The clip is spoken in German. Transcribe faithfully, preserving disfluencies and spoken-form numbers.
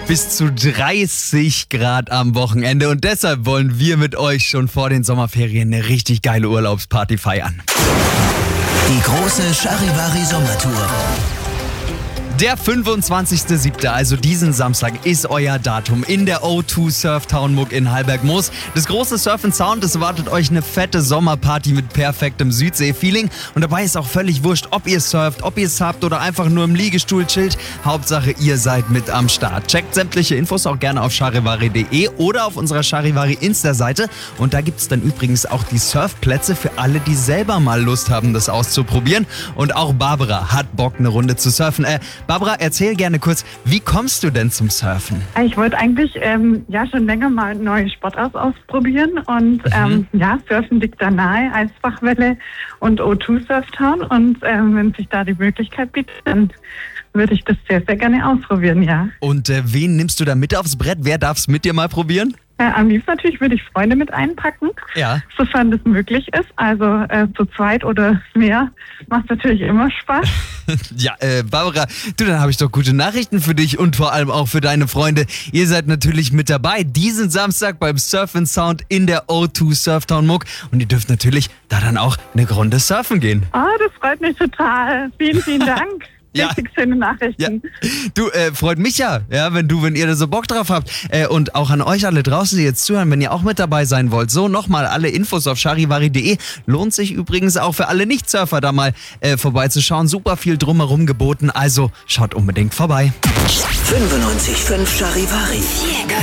bis zu dreißig Grad am Wochenende. Und deshalb wollen wir mit euch schon vor den Sommerferien eine richtig geile Urlaubsparty feiern. Die große Charivari-Sommertour. Der fünfundzwanzigster siebter, also diesen Samstag, ist euer Datum in der O zwei Surftown Muck in Halberg-Moos. Das große Surf and Sound, es erwartet euch eine fette Sommerparty mit perfektem Südsee-Feeling. Und dabei ist auch völlig wurscht, ob ihr surft, ob ihr es habt oder einfach nur im Liegestuhl chillt. Hauptsache, ihr seid mit am Start. Checkt sämtliche Infos auch gerne auf charivari punkt de oder auf unserer Charivari Insta-Seite. Und da gibt es dann übrigens auch die Surfplätze für alle, die selber mal Lust haben, das auszuprobieren. Und auch Barbara hat Bock, eine Runde zu surfen. Äh, Barbara, erzähl gerne kurz, wie kommst du denn zum Surfen? Ich wollte eigentlich ähm, ja schon länger mal eine neue Sportart ausprobieren und Mhm. ähm, ja, Surfen liegt da nahe, Eisbachwelle und O zwei Surftown und ähm, wenn sich da die Möglichkeit bietet, dann würde ich das sehr, sehr gerne ausprobieren, ja. Und äh, wen nimmst du da mit aufs Brett? Wer darf es mit dir mal probieren? Äh, am liebsten natürlich würde ich Freunde mit einpacken, Ja. sofern das möglich ist. Also äh, zu zweit oder mehr macht natürlich immer Spaß. Ja, äh, Barbara, du, dann habe ich doch gute Nachrichten für dich und vor allem auch für deine Freunde. Ihr seid natürlich mit dabei diesen Samstag beim Surf and Sound in der O zwei Surftown Muck und ihr dürft natürlich da dann auch eine Runde surfen gehen. Ah, das freut mich total. Vielen, vielen Dank. Ja. Richtig schöne Nachrichten. Du, äh, freut mich ja, ja, wenn du, wenn ihr da so Bock drauf habt. Äh, und auch an euch alle draußen, die jetzt zuhören, wenn ihr auch mit dabei sein wollt. So, nochmal alle Infos auf charivari punkt de. Lohnt sich übrigens auch für alle Nicht-Surfer da mal äh, vorbeizuschauen. Super viel drumherum geboten, also schaut unbedingt vorbei. fünfundneunzig Komma fünf Charivari.